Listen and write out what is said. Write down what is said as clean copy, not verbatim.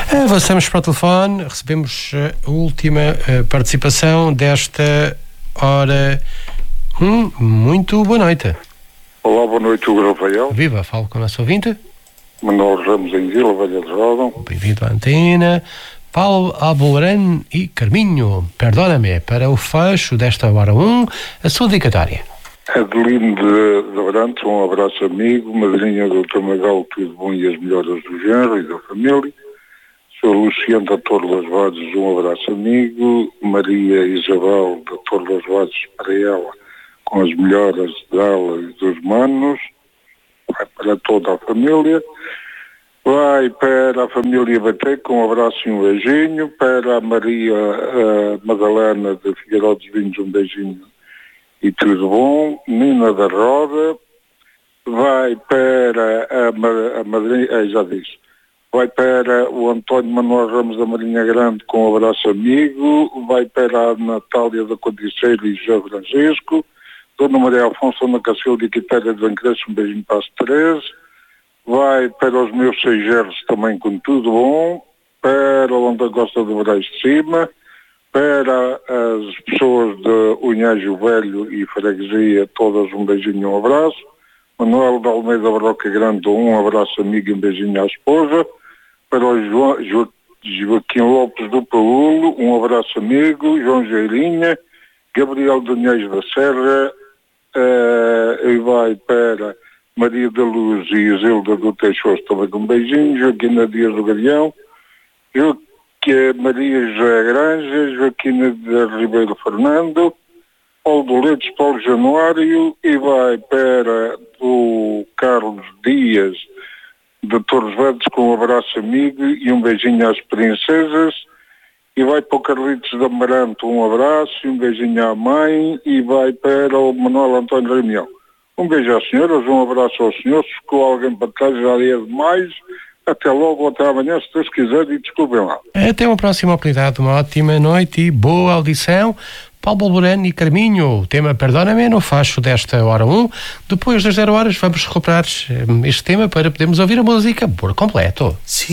Avançamos para o telefone, recebemos a última participação desta hora. Muito boa noite. Olá, boa noite, Hugo Rafael. Viva, falo com o nosso ouvinte. Manuel Ramos em Vila Velha de Rodão. Bem-vindo à antena. Paulo Alboran e Carminho, perdona-me, para o fecho desta hora 1, a sua dedicatória. Adelino de Abrantes, um abraço amigo, madrinha do Dr. Magal, tudo bom e as melhoras do genro e da família. Sou Luciano da Torre das Vades, um abraço amigo. Maria Isabel da Torre das Vades, para ela, com as melhoras dela e dos manos. Vai para toda a família. Vai para a família Bateco, um abraço e um beijinho. Para a Maria Madalena de Figueiró dos Vinhos, um beijinho e tudo bom. Nina da Roda. Vai para a madrinha, já disse. Vai para o António Manuel Ramos da Marinha Grande, com um abraço amigo. Vai para a Natália da Codiceira e José Francisco. Dona Maria Afonso na Cacilda e Quitéria de Ancresce, um beijinho para as três. Vai para os meus seis também com tudo bom. Para onde gosta do Moraes de Cima. Para as pessoas de Unhagio Velho e Freguesia, todas um beijinho e um abraço. Manuel de Almeida Barroca Grande, um abraço amigo e um beijinho à esposa. Para o Joaquim Lopes do Paulo, um abraço amigo. João Geirinha, Gabriel Dunhais da Serra, e vai para Maria da Luz e Isilda do Teixeira, também com um beijinho. Joaquina Dias do Galeão, Maria José Granja, Joaquina de Ribeiro Fernando, Paulo do Leite, Paulo Januário, e vai para o Carlos Dias de Torres Vedras, com um abraço amigo e um beijinho às princesas. E vai para o Carlitos de Amaranto, um abraço e um beijinho à mãe. E vai para o Manuel António Reunião. Um beijo às senhoras, um abraço aos senhores. Se ficou alguém para trás, já é demais. Até logo, até amanhã, se Deus quiser, e desculpem lá. Até uma próxima oportunidade, uma ótima noite e boa audição. Paulo Alboran e Carminho, o tema Perdona-me no facho desta hora 1. Depois das 0 horas vamos recuperar este tema para podermos ouvir a música por completo. Sim.